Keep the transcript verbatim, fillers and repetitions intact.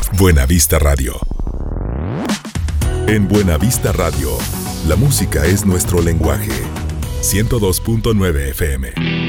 Buena Vista Radio. En Buena Vista Radio, la música es nuestro lenguaje. ciento dos punto nueve F M.